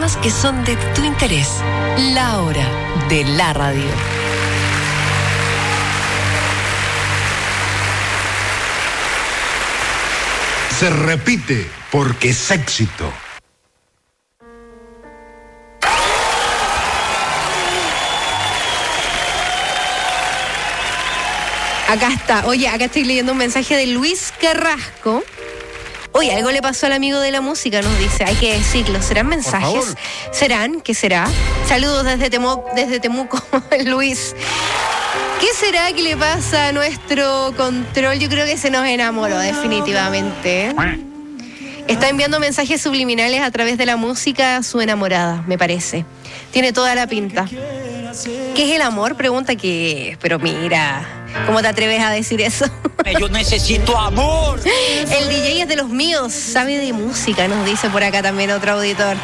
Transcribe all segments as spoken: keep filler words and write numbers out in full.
temas que son de tu interés. La hora de la radio. Se repite porque es éxito. Acá está. Oye, acá estoy leyendo un mensaje de Luis Carrasco. Oye, algo le pasó al amigo de la música, nos dice. Hay que decirlo. ¿Serán mensajes? ¿Serán? ¿Qué será? Saludos desde, Temo, desde Temuco, Luis. ¿Qué será que le pasa a nuestro control? Yo creo que se nos enamoró definitivamente. Está enviando mensajes subliminales a través de la música a su enamorada, me parece. Tiene toda la pinta. ¿Qué es el amor? Pregunta que... Pero mira, ¿cómo te atreves a decir eso? Yo necesito amor. El D J es de los míos, sabe de música, nos dice por acá también otro auditor.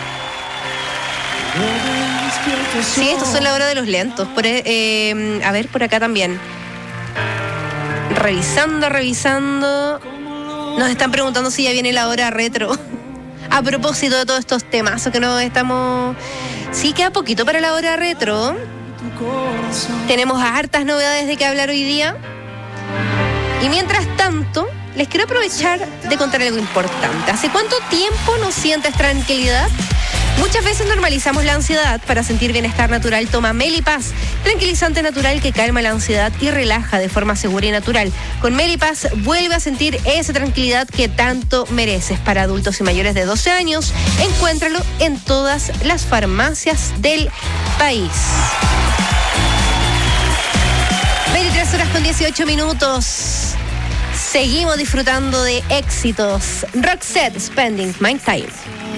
Sí, estos son la hora de los lentos. Por, eh, a ver, por acá también. Revisando, revisando. Nos están preguntando si ya viene la hora retro. A propósito de todos estos temazos que nos estamos... Sí, queda poquito para la hora retro. Tenemos hartas novedades de qué hablar hoy día. Y mientras tanto, les quiero aprovechar de contar algo importante. ¿Hace cuánto tiempo no sientes tranquilidad? Muchas veces normalizamos la ansiedad. Para sentir bienestar natural, toma Melipaz, tranquilizante natural que calma la ansiedad y relaja de forma segura y natural. Con Melipaz vuelve a sentir esa tranquilidad que tanto mereces. Para adultos y mayores de doce años, encuéntralo en todas las farmacias del país. veintitrés horas con dieciocho minutos. Seguimos disfrutando de éxitos. Roxette, Spending My Time.